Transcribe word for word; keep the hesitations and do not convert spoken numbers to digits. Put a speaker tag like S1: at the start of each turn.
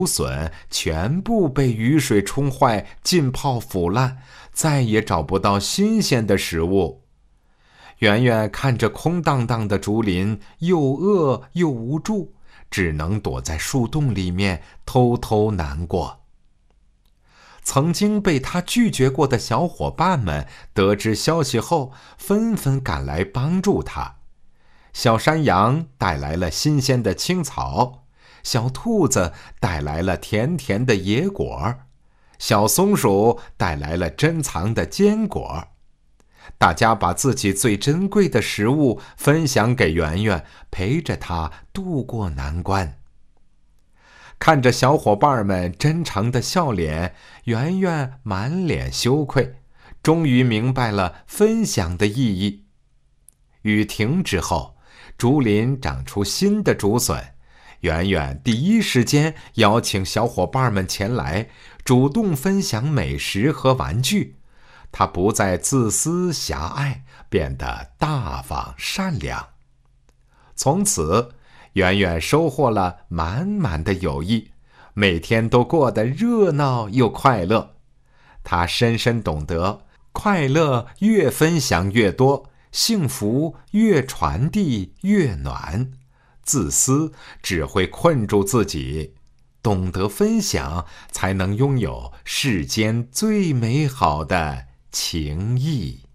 S1: 竹笋全部被雨水冲坏，浸泡腐烂，再也找不到新鲜的食物。圆圆看着空荡荡的竹林，又饿又无助，只能躲在树洞里面偷偷难过。曾经被他拒绝过的小伙伴们得知消息后，纷纷赶来帮助他。小山羊带来了新鲜的青草，小兔子带来了甜甜的野果，小松鼠带来了珍藏的坚果。大家把自己最珍贵的食物分享给圆圆，陪着她度过难关。看着小伙伴们真诚的笑脸，圆圆满脸羞愧，终于明白了分享的意义。雨停之后，竹林长出新的竹笋，圆圆第一时间邀请小伙伴们前来，主动分享美食和玩具。她不再自私狭隘，变得大方善良。从此，圆圆收获了满满的友谊，每天都过得热闹又快乐。她深深懂得，快乐越分享越多，幸福越传递越暖。自私只会困住自己，懂得分享，才能拥有世间最美好的情谊。